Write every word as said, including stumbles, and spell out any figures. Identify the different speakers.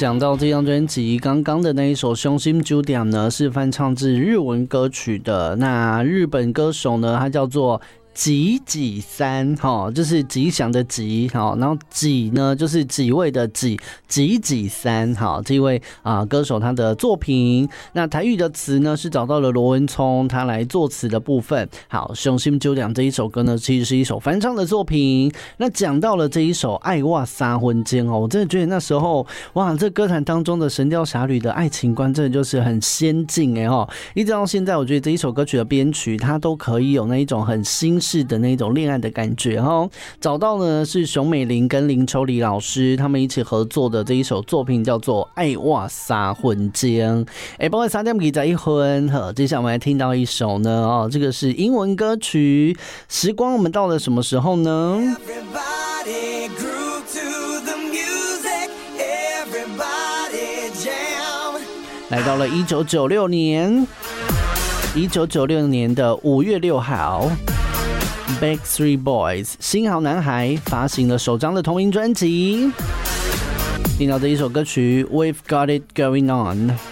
Speaker 1: 讲到这张专辑，刚刚的那一首《傷心酒店》呢，是翻唱自日文歌曲的。那日本歌手呢，他叫做吉几三，就是吉祥的吉，然后几呢就是几位的几，吉几三，这一位、呃、歌手他的作品。那台语的词呢是找到了罗文聪他来作词的部分。好，傷心酒店这一首歌呢其实是一首翻唱的作品。那讲到了这一首爱我三分钟哦，我真的觉得那时候哇，这歌坛当中的神雕侠侣的爱情观真的就是很先进哎哦，一直到现在我觉得这一首歌曲的编曲它都可以有那一种很新式的那种恋爱的感觉哦。找到呢是熊美玲跟林秋离老师他们一起合作的这一首作品叫做《爱我三分钟》。哎，包括三点几在一分。好，接下来我们来听到一首呢哦，这个是英文歌曲。时光我们到了什么时候呢？
Speaker 2: Everybody groove to the music, everybody jam。
Speaker 1: 来到了一九九六年，一九九六年的五月六号。Backstreet Boys 新好男孩发行了首张的同名专辑，听到这一首歌曲 We've Got It Going On。